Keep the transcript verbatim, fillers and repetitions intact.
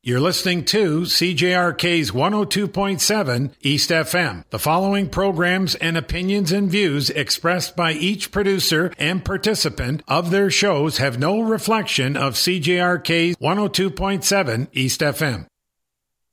You're listening to C J R K's one oh two point seven East F M. The following programs and opinions and views expressed by each producer and participant of their shows have no reflection of C J R K's one oh two point seven East F M.